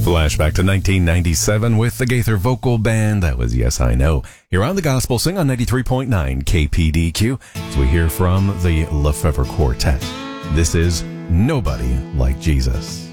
Flashback to 1997 with the Gaither Vocal Band. That was Yes, I Know. Here on the Gospel Sing on 93.9 KPDQ as we hear from the Lefevre Quartet. This is Nobody Like Jesus.